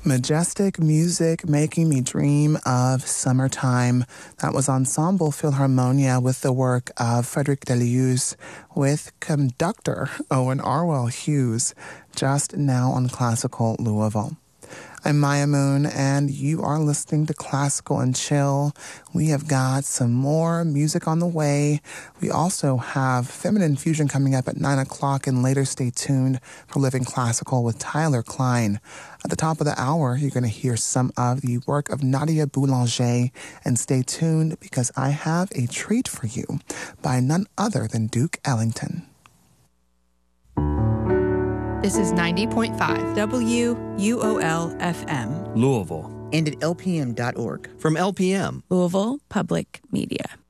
Majestic music making me dream of summertime. That was Ensemble Philharmonia with the work of Frederic Deleuze with conductor Owen Arwell Hughes, just now on Classical Louisville. I'm Maya Moon, and you are listening to Classical and Chill. We have got some more music on the way. We also have Feminine Fusion coming up at 9 o'clock, and later stay tuned for Living Classical with Tyler Klein. At the top of the hour, you're going to hear some of the work of Nadia Boulanger, and stay tuned because I have a treat for you by none other than Duke Ellington. This is 90.5 WUOL-FM. Louisville. And at LPM.org. From LPM. Louisville Public Media.